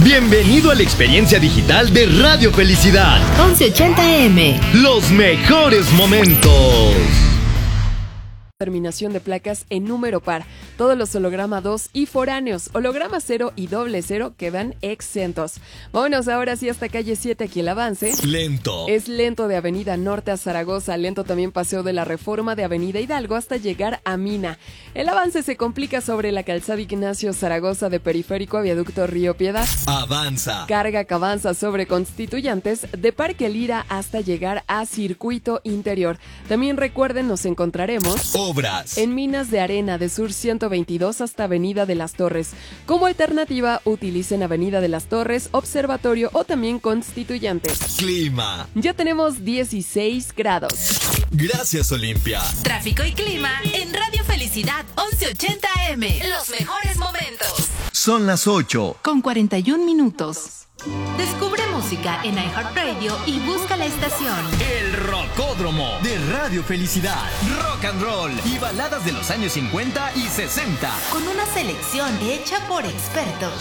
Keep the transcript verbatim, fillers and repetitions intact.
Bienvenido a la experiencia digital de Radio Felicidad. once ochenta A M. Los mejores momentos. Terminación de placas en número par. Todos los holograma dos y foráneos, holograma cero y doble cero quedan exentos. Vámonos ahora sí hasta calle siete, aquí el avance. Lento. Es lento de Avenida Norte a Zaragoza, lento también Paseo de la Reforma de Avenida Hidalgo hasta llegar a Mina. El avance se complica sobre la calzada Ignacio Zaragoza de Periférico a Viaducto Río Piedad. Avanza. Carga que avanza sobre Constituyentes de Parque Lira hasta llegar a Circuito Interior. También recuerden, nos encontraremos Obras. en Minas de Arena de Sur ciento veintidós hasta Avenida de las Torres. Como alternativa, utilicen Avenida de las Torres, Observatorio o también Constituyentes. Clima. Ya tenemos dieciséis grados. Gracias, Olimpia. Tráfico y clima en Radio Felicidad once ochenta A M. Los mejores momentos. Son las ocho. Con cuarenta y un minutos. Descubre música en iHeartRadio y busca la estación. El Rocódromo de Radio Felicidad. Rock and roll y baladas de los años cincuenta y sesenta. Con una selección hecha por expertos.